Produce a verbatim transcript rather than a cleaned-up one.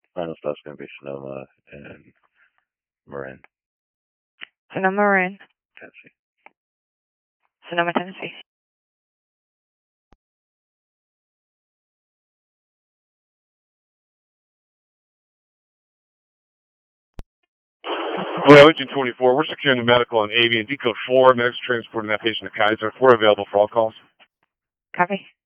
Final stop's going to be Sonoma and Marin. Sonoma, Marin. Tennessee. Sonoma, Tennessee. Well, Engine twenty-four, we're securing the medical on Avian. Decode four, medics transporting that patient to Kaiser. We're available for all calls. Copy.